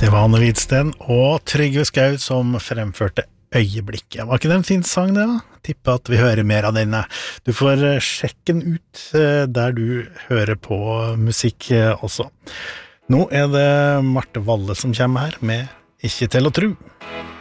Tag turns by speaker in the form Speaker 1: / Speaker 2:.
Speaker 1: Det var Anne Hvidsten og Trygve Skau som fremførte Øyeblikket. Var ikke det en fin sang det da? Tipper at vi hører mer av denne. Du får sjekke den ut der du hører på musikk også. Nå er det Marte Valle som kommer her med Ikke til å tro.